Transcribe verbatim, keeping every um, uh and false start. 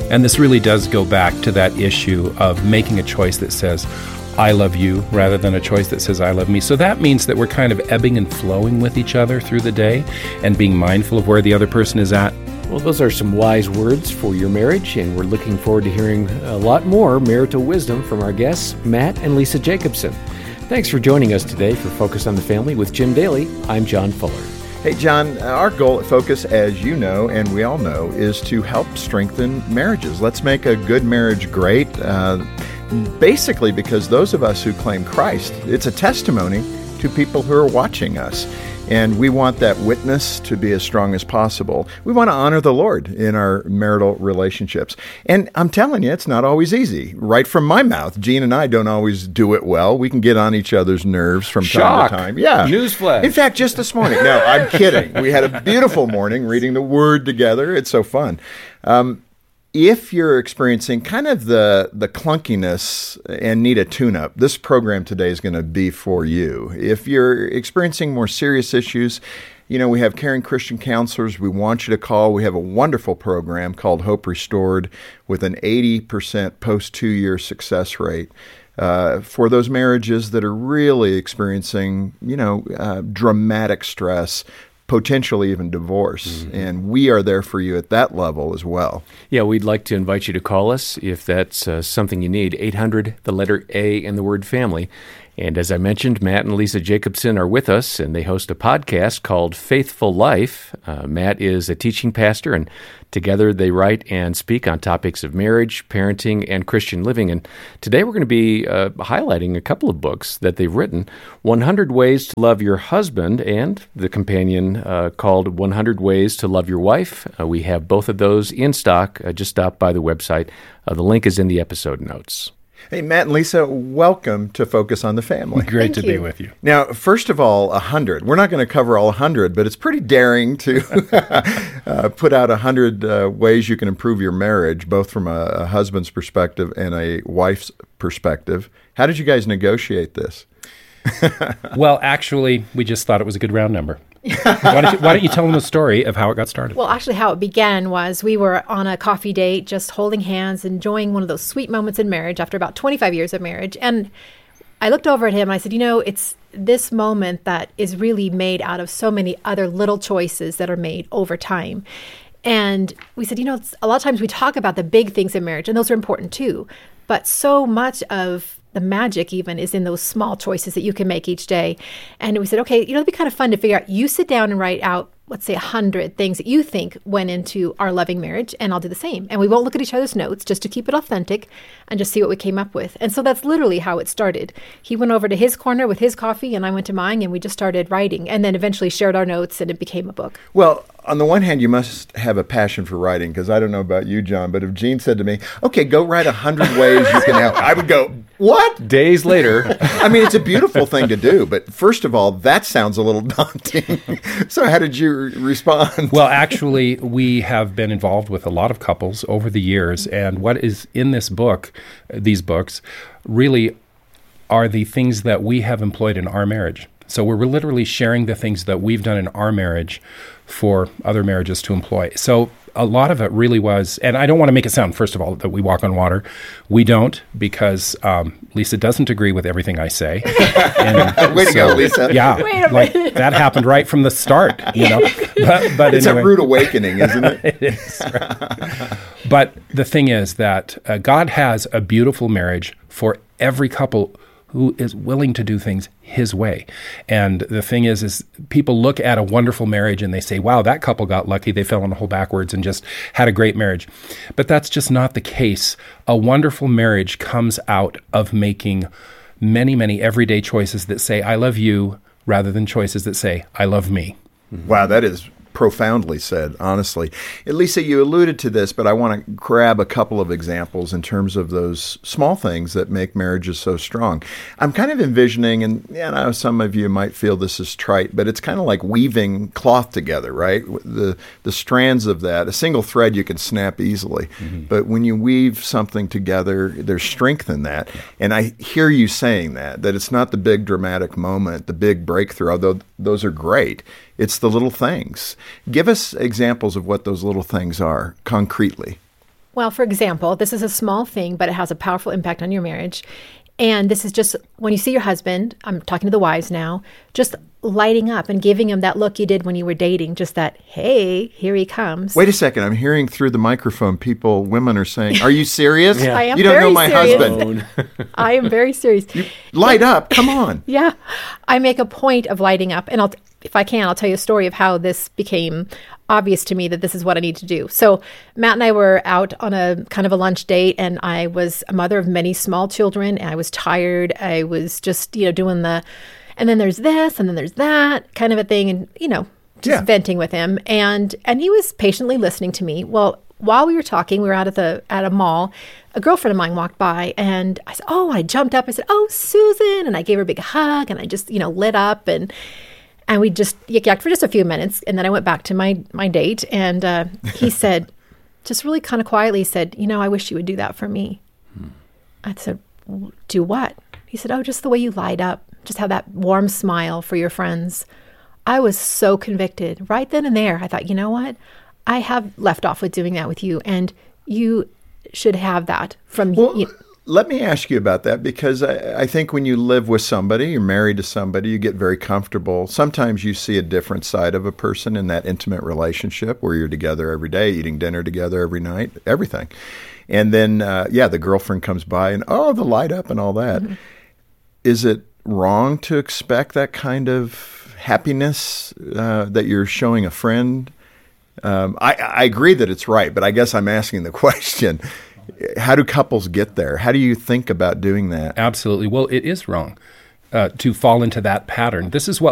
And this really does go back to that issue of making a choice that says, I love you, rather than a choice that says, I love me. So that means that we're kind of ebbing and flowing with each other through the day and being mindful of where the other person is at. Well, those are some wise words for your marriage, and we're looking forward to hearing a lot more marital wisdom from our guests, Matt and Lisa Jacobson. Thanks for joining us today for Focus on the Family with Jim Daly. I'm John Fuller. Hey, John, our goal at Focus, as you know, and we all know, is to help strengthen marriages. Let's make a good marriage great, uh, basically because those of us who claim Christ, it's a testimony to people who are watching us. And we want that witness to be as strong as possible. We want to honor the Lord in our marital relationships. And I'm telling you, it's not always easy. Right from my mouth, Gene and I don't always do it well. We can get on each other's nerves from Shock. time to time. Yeah. Newsflash. In fact, just this morning. No, I'm kidding. We had a beautiful morning reading the Word together. It's so fun. Um, If you're experiencing kind of the the clunkiness and need a tune-up, this program today is going to be for you. If you're experiencing more serious issues, you know, we have caring Christian counselors. We want you to call. We have a wonderful program called Hope Restored with an eighty percent post-two-year success rate. Uh, for those marriages that are really experiencing, you know, uh, dramatic stress, potentially even divorce. Mm-hmm. And we are there for you at that level as well. Yeah, we'd like to invite you to call us if that's uh, something you need. eight hundred, the letter A, and the word family. And as I mentioned, Matt and Lisa Jacobson are with us, and they host a podcast called Faithful Life. Uh, Matt is a teaching pastor, and together they write and speak on topics of marriage, parenting, and Christian living. And today we're going to be uh, highlighting a couple of books that they've written, one hundred Ways to Love Your Husband, and the companion uh, called one hundred Ways to Love Your Wife. Uh, we have both of those in stock. Uh, just stop by the website. Uh, the link is in the episode notes. Hey, Matt and Lisa, welcome to Focus on the Family. Great Thank to you. be with you. Now, first of all, one hundred. We're not going to cover all one hundred, but it's pretty daring to uh, put out one hundred uh, ways you can improve your marriage, both from a, a husband's perspective and a wife's perspective. How did you guys negotiate this? Well, actually, we just thought it was a good round number. why, don't you, why don't you tell them the story of how it got started? Well, actually, how it began was we were on a coffee date, just holding hands, enjoying one of those sweet moments in marriage after about twenty-five years of marriage. And I looked over at him and I said, you know, it's this moment that is really made out of so many other little choices that are made over time. And we said, you know, it's, a lot of times we talk about the big things in marriage, and those are important too. But so much of the magic even is in those small choices that you can make each day. And we said, okay, you know, it'd be kind of fun to figure out, you sit down and write out, let's say a hundred things that you think went into our loving marriage, and I'll do the same. And we won't look at each other's notes just to keep it authentic and just see what we came up with. And so that's literally how it started. He went over to his corner with his coffee and I went to mine, and we just started writing, and then eventually shared our notes, and it became a book. Well, on the one hand, you must have a passion for writing, because I don't know about you, John, but if Gene said to me, okay, go write one hundred ways you can help, I would go, what? Days later. I mean, it's a beautiful thing to do, but first of all, that sounds a little daunting. So how did you respond? Well, actually, we have been involved with a lot of couples over the years, and what is in this book, these books, really are the things that we have employed in our marriage. So we're literally sharing the things that we've done in our marriage for other marriages to employ. So a lot of it really was, and I don't want to make it sound, first of all, that we walk on water. We don't, because um, Lisa doesn't agree with everything I say. And Way to so, go, Lisa. Yeah, Wait a like that happened right from the start, you know. But, but It's anyway. a rude awakening, isn't it? It is, right? But the thing is that uh, God has a beautiful marriage for every couple who is willing to do things his way. And the thing is, is people look at a wonderful marriage and they say, wow, that couple got lucky. They fell on the hole backwards and just had a great marriage. But that's just not the case. A wonderful marriage comes out of making many, many everyday choices that say, I love you, rather than choices that say, I love me. Wow, that is profoundly said, honestly. Lisa, you alluded to this, but I want to grab a couple of examples in terms of those small things that make marriages so strong. I'm kind of envisioning, and you know, some of you might feel this is trite, but it's kind of like weaving cloth together, right? The the strands of that, a single thread you can snap easily, mm-hmm. but when you weave something together, there's strength in that. And I hear you saying that, that it's not the big dramatic moment, the big breakthrough, although those are great. It's the little things. Give us examples of what those little things are concretely. Well, for example, this is a small thing, but it has a powerful impact on your marriage. And this is just when you see your husband, I'm talking to the wives now, just lighting up and giving him that look you did when you were dating, just that, hey, here he comes. Wait a second. I'm hearing through the microphone people, women are saying, are you serious? Yeah. I am You don't very know my serious. husband. I am very serious. Light up. Come on. Yeah. I make a point of lighting up. And I'll, if I can, I'll tell you a story of how this became obvious to me that this is what I need to do. So Matt and I were out on a kind of a lunch date, and I was a mother of many small children, and I was tired. I was just, you know, doing the, and then there's this, and then there's that kind of a thing, and, you know, just Yeah. venting with him. And, and he was patiently listening to me. Well, while we were talking, we were out at the, at a mall, a girlfriend of mine walked by, and I said, oh, I jumped up. I said, oh, Susan. And I gave her a big hug, and I just, you know, lit up, and, And we just yik-yacked for just a few minutes. And then I went back to my, my date. And uh, he said, just really kind of quietly, he said, you know, I wish you would do that for me. Hmm. I said, do what? He said, oh, just the way you light up. Just have that warm smile for your friends. I was so convicted right then and there. I thought, you know what? I have left off with doing that with you. And you should have that from Well, you. let me ask you about that, because I, I think when you live with somebody, you're married to somebody, you get very comfortable. Sometimes you see a different side of a person in that intimate relationship where you're together every day, eating dinner together every night, everything. And then, uh, yeah, the girlfriend comes by and, oh, the light up and all that. Mm-hmm. Is it wrong to expect that kind of happiness uh, that you're showing a friend? Um, I, I agree that it's right, but I guess I'm asking the question. How do couples get there? How do you think about doing that? Absolutely. Well, it is wrong uh, to fall into that pattern. This is what